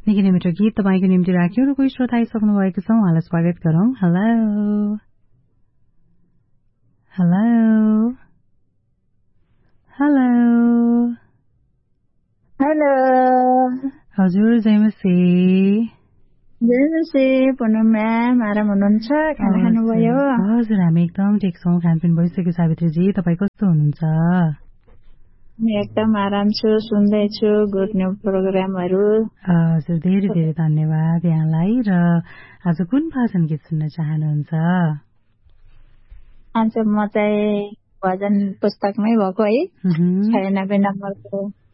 निकै नै मिठो गीत तपाईको निम्ति राख्यो र कोही श्रोता आइसक्नु भएको छ उहाँलाई स्वागत गरौँ। हेलो हेलो हेलो हेलो हजुर जयमसी पुनम म्याम आराम हुनुहुन्छ? खाना खानुभयो? हजुर हामी एकदम ठिक छौँ, खानपिन भइसक्यो। सावित्रीजी तपाईँ कस्तो हुनुहुन्छ? एकदम आराम छु, सुन्दैछु गुड न्युज प्रोग्रामहरू। हजुर धेरै धेरै धन्यवाद यहाँलाई। र आज कुन भाषण गीत सुन्न चाहनुहुन्छ? आज म चाहिँ भजन पुस्तकमै भएको है 96 नम्बरको